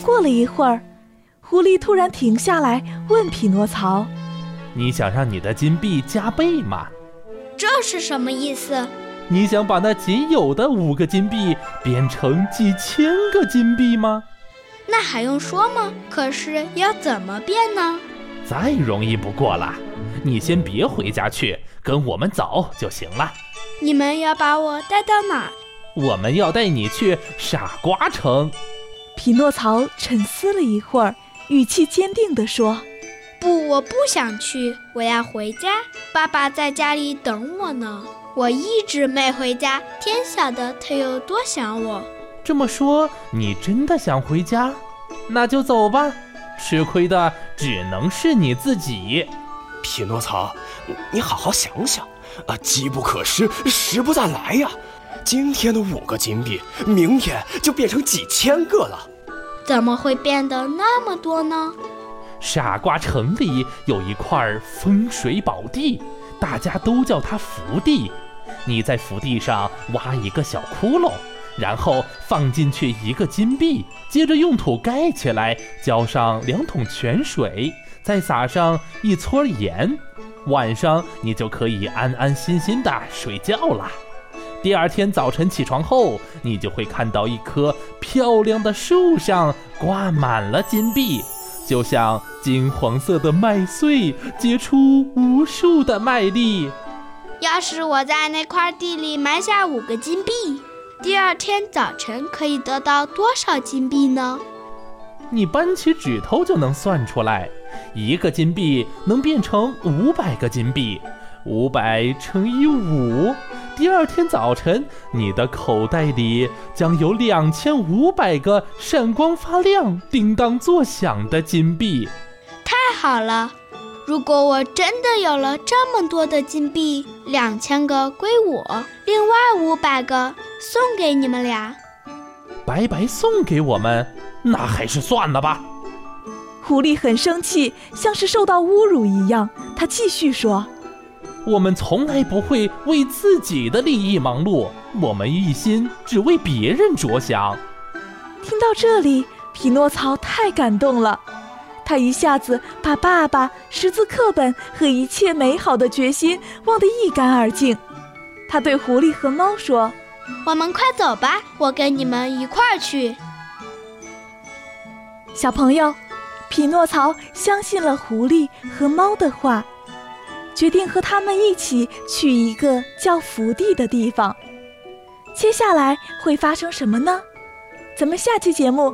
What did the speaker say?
过了一会儿，狐狸突然停下来问匹诺曹： 你想让你的金币加倍吗？ 这是什么意思？ 你想把那仅有的5个金币变成几千个金币吗？ 那还用说吗？可是要怎么变呢？ 再容易不过了，你先别回家去，跟我们走就行了。 你们要把我带到哪儿？ 我们要带你去傻瓜城。 匹诺曹沉思了一会儿，语气坚定地说： 不，我不想去，我要回家。爸爸在家里等我呢，我一直没回家，天晓得他有多想我。 这么说，你真的想回家？那就走吧，吃亏的只能是你自己。 匹诺曹，你好好想想，机不可失，时不再来呀。今天的5个金币，明天就变成几千个了。 怎么会变得那么多呢？ 傻瓜城里有一块风水宝地，大家都叫它福地。你在福地上挖一个小窟窿，然后放进去1个金币，接着用土盖起来，浇上2桶泉水，再撒上1撮盐，晚上你就可以安安心心地睡觉了。第二天早晨起床后，你就会看到一棵漂亮的树上挂满了金币，就像金黄色的麦穗结出无数的麦粒。 要是我在那块地里埋下5个金币，第二天早晨可以得到多少金币呢？ 你扳起指头就能算出来，1个金币能变成500个金币，500乘以5，第二天早晨你的口袋里将有2500个闪光发亮、叮当作响的金币。 太好了！如果我真的有了这么多的金币，2000个归我，另外500个送给你们俩。 白白送给我们，那还是算了吧。 狐狸很生气，像是受到侮辱一样。他继续说： 我们从来不会为自己的利益忙碌，我们一心只为别人着想。 听到这里，匹诺曹太感动了，他一下子把爸爸、识字课本和一切美好的决心忘得一干二净。他对狐狸和猫说： 我们快走吧，我跟你们一块儿去。 小朋友，匹诺曹相信了狐狸和猫的话，决定和他们一起去一个叫福地的地方。接下来会发生什么呢？咱们下期节目